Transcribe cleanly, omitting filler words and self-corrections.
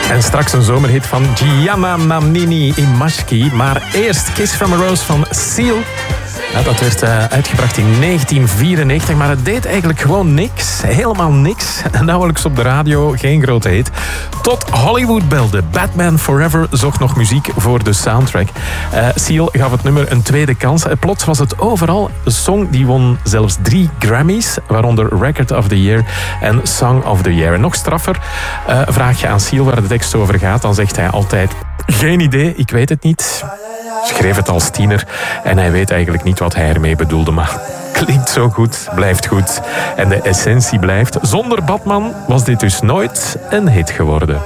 En straks een zomerhit van Gianna Nannini Imashki. Maar eerst Kiss from a Rose van Seal. Ja, dat werd uitgebracht in 1994, maar het deed eigenlijk gewoon niks. Helemaal niks. Nauwelijks op de radio, geen grote hit. Tot Hollywood belde. Batman Forever zocht nog muziek voor de soundtrack. Seal gaf het nummer een tweede kans. Plots was het overal. De song die won zelfs 3 Grammys, waaronder Record of the Year en Song of the Year. En nog straffer, vraag je aan Seal waar de tekst over gaat, dan zegt hij altijd: geen idee, ik weet het niet. Schreef het als tiener en hij weet eigenlijk niet wat hij ermee bedoelde, maar klinkt zo goed, blijft goed. En de essentie blijft: zonder Batman was dit dus nooit een hit geworden.